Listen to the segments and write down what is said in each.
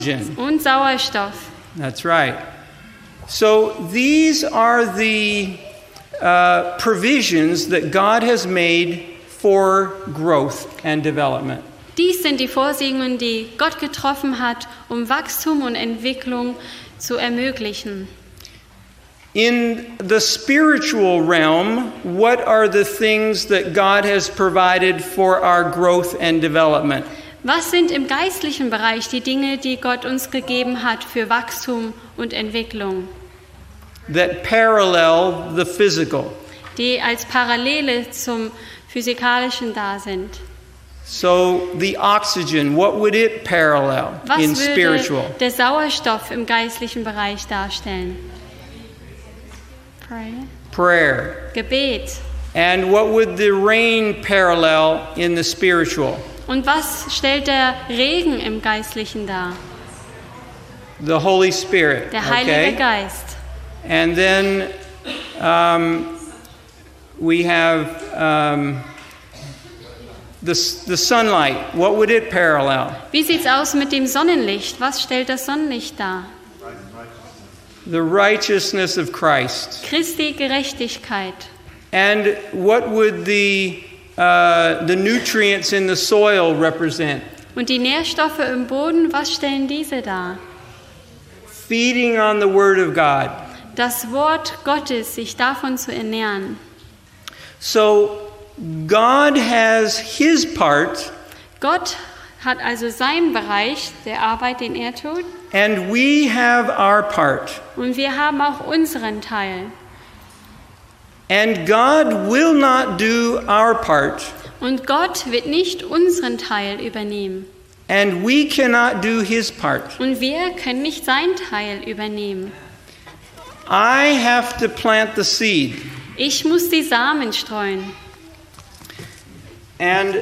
und Sauerstoff. That's right. So these are the provisions that God has made for growth and development. Dies sind die Vorsehungen, die Gott getroffen hat, um Wachstum und Entwicklung zu ermöglichen. In the spiritual realm, what are the things that God has provided for our growth and development? Was sind im geistlichen Bereich die Dinge, die Gott uns gegeben hat für Wachstum und Entwicklung? That parallel the physical. Die als Parallele zum Physikalischen da sind. So the oxygen, what would it parallel in spiritual? Was würde der Sauerstoff im geistlichen Bereich darstellen? Prayer. Gebet. And what would the rain parallel in the spiritual? Und was stellt der Regen im Geistlichen dar? The Holy Spirit. Der Heilige Geist. And then we have the sunlight. What would it parallel? Wie sieht's aus mit dem Sonnenlicht? Was stellt das Sonnenlicht dar? The righteousness of Christ. Christi Gerechtigkeit. And what would the nutrients in the soil represent? Und die Nährstoffe im Boden, was stellen diese dar? Feeding on the Word of God. Das Wort Gottes, sich davon zu ernähren. So God has His part. Gott hat also seinen Bereich der Arbeit, den er tut. And we have our part. Und wir haben auch unseren Teil. And God will not do our part. Und Gott wird nicht unseren Teil übernehmen. And we cannot do His part. Und wir können nicht seinen Teil übernehmen. I have to plant the seed. Ich muss die Samen streuen. And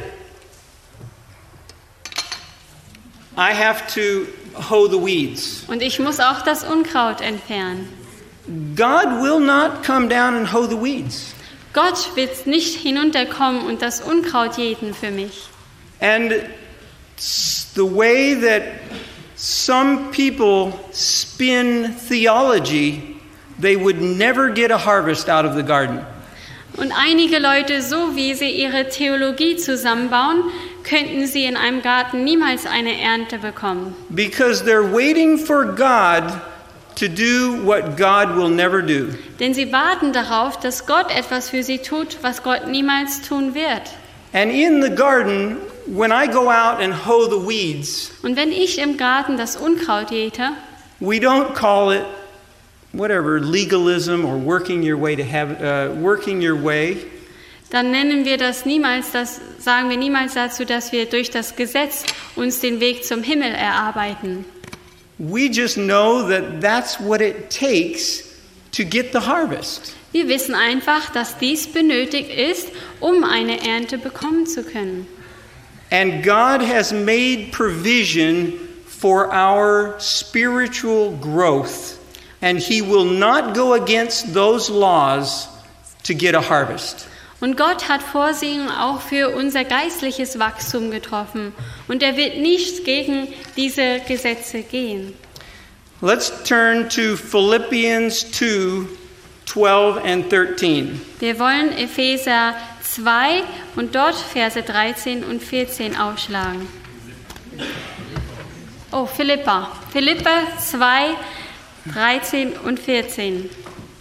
I have to hoe the weeds. Und ich muss auch das Unkraut entfernen. God will not come down and hoe the weeds. Gott wird nicht hinunterkommen und das Unkraut jäten für mich. And the way that some people spin theology, they would never get a harvest out of the garden. Und einige Leute, so wie sie ihre Theologie zusammenbauen, könnten sie in einem Garten niemals eine Ernte bekommen. Because they're waiting for God to do what God will never do. Denn sie warten darauf, dass Gott etwas für sie tut, was Gott niemals tun wird. And in the garden, when I go out and hoe the weeds, Und wenn ich im Garten das Unkraut jäte, we don't call it whatever legalism or working your way to working your way. Dann nennen wir das niemals, das sagen wir niemals dazu, dass wir durch das Gesetz uns den Weg zum Himmel erarbeiten. We just know that that's what it takes to get the harvest. Wir wissen einfach, dass dies benötigt ist, um eine Ernte bekommen zu können. And God has made provision for our spiritual growth, and He will not go against those laws to get a harvest. Und Gott hat Vorsehungen auch für unser geistliches Wachstum getroffen. Und er wird nicht gegen diese Gesetze gehen. Let's turn to Philippians 2:12 and 13. Wir wollen Epheser 2 und dort Verse 13 und 14 aufschlagen. Oh, Philippa 2, 13 und 14.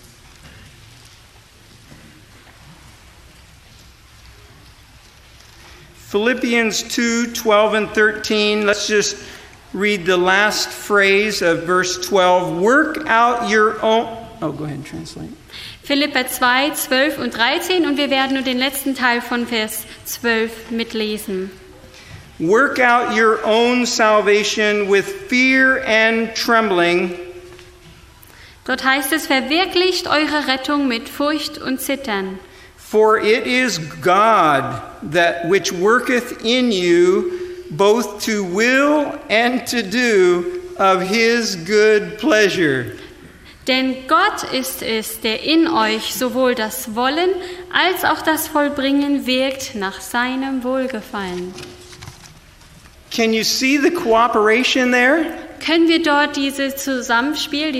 Philippians 2:12 and 13. Let's just read the last phrase of verse 12. Work out your own... Oh, go ahead and translate. Philipper 2, 12 und 13 und wir werden nur den letzten Teil von Vers 12 mitlesen. Work out your own salvation with fear and trembling. Dort heißt es, verwirklicht eure Rettung mit Furcht und Zittern. For it is God that which worketh in you both to will and to do of His good pleasure. Denn Gott ist es, der in euch sowohl das Wollen als auch das Vollbringen wirkt nach seinem Wohlgefallen. Can you see the cooperation there? können wir dort dieses Zusammenspiel,